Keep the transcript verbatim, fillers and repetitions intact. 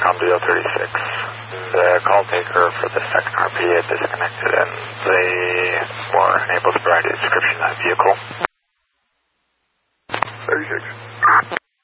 Intercom to thirty-six. The call taker for the second R P had disconnected and they were unable to provide a description of the vehicle. thirty-six.